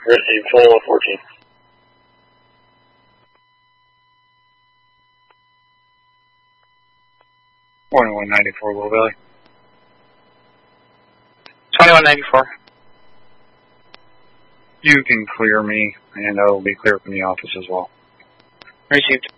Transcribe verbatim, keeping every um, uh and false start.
Receive twenty-one fourteen. twenty-one ninety-four, Little Billy. twenty-one ninety-four. You can clear me, and I will be clear from the office as well. Received.